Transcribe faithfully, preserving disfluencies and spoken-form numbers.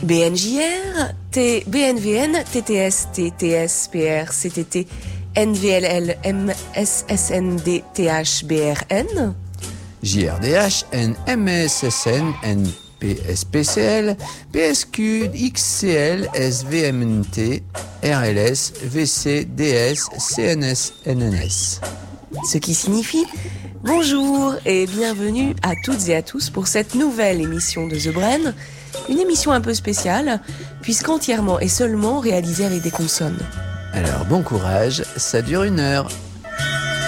B N J R, T, B N V N, T T S, T T S, P R, C T T, N V L L, M S S N D, T H, B R N, J R D H, N M S S N, N P S P C L, P S Q, X C L, S V M N T, R L S, V C, D S, C N S, N N S. Ce qui signifie bonjour et bienvenue à toutes et à tous pour cette nouvelle émission de The Brain, une émission un peu spéciale puisqu'entièrement et seulement réalisée avec des consonnes. Alors bon courage, ça dure une heure.